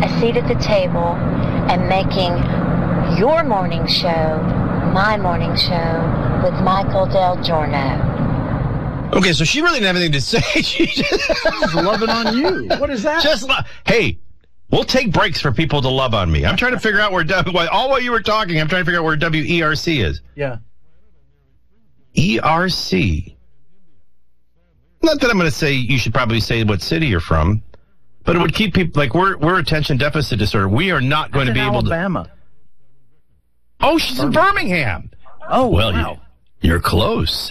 a seat at the table and making your morning show my morning show with Michael Del Giorno. Okay, so she really didn't have anything to say. She's loving on you. What is that? Hey, we'll take breaks for people to love on me. I'm trying to figure out where, all while you were talking, I'm trying to figure out where WERC is. Yeah. ERC. Not that I'm going to say you should probably say what city you're from, but it would keep people, like, we're attention deficit disorder. We are not going to be able to. Alabama. Oh, she's in Birmingham. Oh, well, wow. You're close.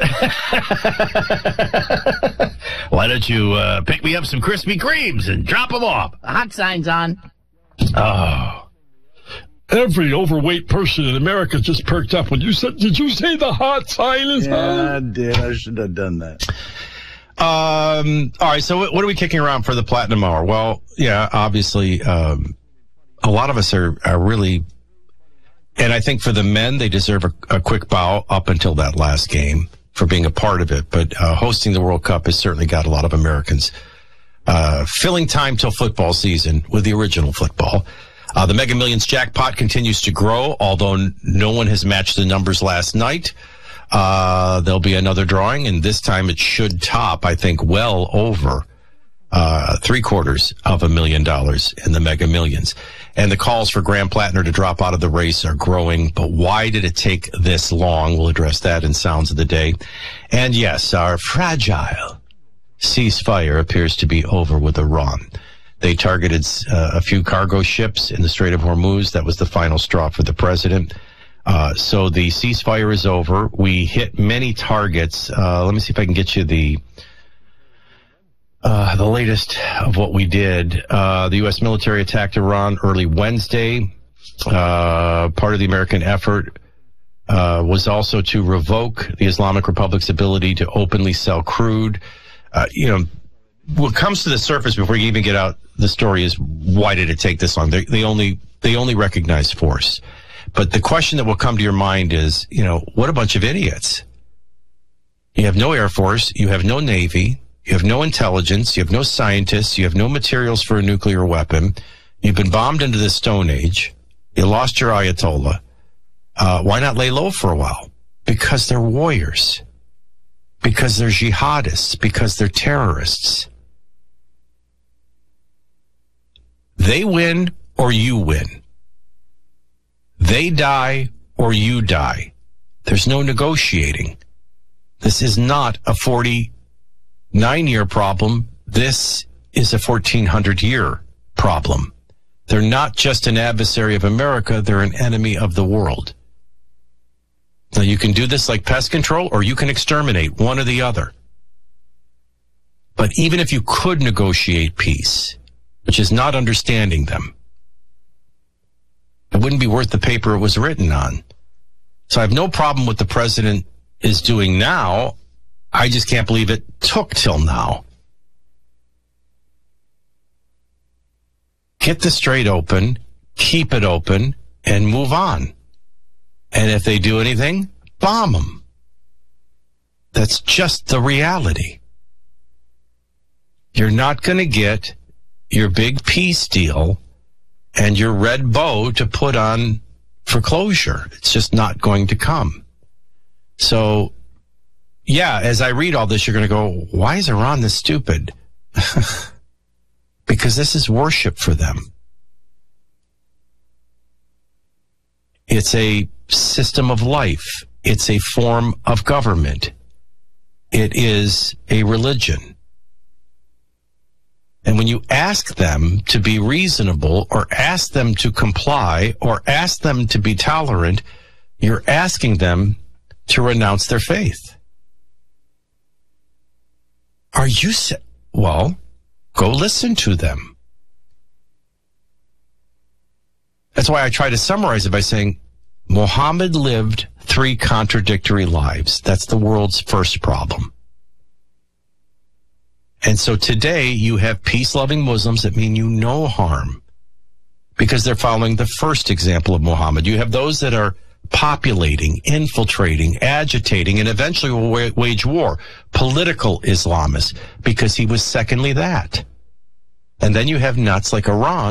Why don't you pick me up some Krispy Kremes and drop them off? The hot sign's on. Oh. Every overweight person in America just perked up when you said, did you say the hot sign is on? Yeah, I did. I should have done that. All right, so what are we kicking around for the Platinum Hour? Well, yeah, obviously, a lot of us are really, and I think for the men, they deserve a quick bow up until that last game for being a part of it. But hosting the World Cup has certainly got a lot of Americans filling time till football season with the original football. The Mega Millions jackpot continues to grow, although no one has matched the numbers last night. There'll be another drawing, and this time it should top, I think, well over $750,000 in the Mega Millions. And the calls for Graham Plattner to drop out of the race are growing. But why did it take this long? We'll address that in Sounds of the Day. And yes, our fragile ceasefire appears to be over with Iran. They targeted a few cargo ships in the Strait of Hormuz. That was the final straw for the president. So the ceasefire is over. We hit many targets. Let me see if I can get you the latest of what we did. The U.S. military attacked Iran early Wednesday. Part of the American effort was also to revoke the Islamic Republic's ability to openly sell crude. What comes to the surface before you even get out the story is, why did it take this long? They only recognize force. But the question that will come to your mind is, what a bunch of idiots. You have no Air Force, you have no Navy, you have no intelligence, you have no scientists, you have no materials for a nuclear weapon. You've been bombed into the Stone Age. You lost your Ayatollah. Why not lay low for a while? Because they're warriors. Because they're jihadists. Because they're terrorists. They win or you win. They die or you die. There's no negotiating. This is not a 49-year problem. This is a 1,400-year problem. They're not just an adversary of America. They're an enemy of the world. Now, you can do this like pest control, or you can exterminate, one or the other. But even if you could negotiate peace, which is not understanding them, it wouldn't be worth the paper it was written on. So I have no problem with the president is doing now. I just can't believe it took till now. Get the strait open, keep it open, and move on. And if they do anything, bomb them. That's just the reality. You're not going to get your big peace deal and your red bow to put on for closure. It's just not going to come. So, yeah, as I read all this, you're going to go, why is Iran this stupid? Because this is worship for them. It's a system of life. It's a form of government. It is a religion. And when you ask them to be reasonable, or ask them to comply, or ask them to be tolerant, you're asking them to renounce their faith. Are you well, go listen to them. That's why I try to summarize it by saying, Muhammad lived 3 contradictory lives. That's the world's first problem. And so today you have peace-loving Muslims that mean you no harm because they're following the first example of Muhammad. You have those that are populating, infiltrating, agitating, and eventually will wage war. Political Islamists, because he was secondly that. And then you have nuts like Iran